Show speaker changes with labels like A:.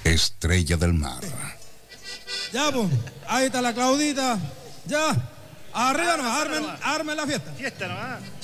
A: Estrella del Mar.
B: Ya, pues, ahí está la Claudita. Ya, arriba nomás, armen la fiesta.
C: Fiesta nomás.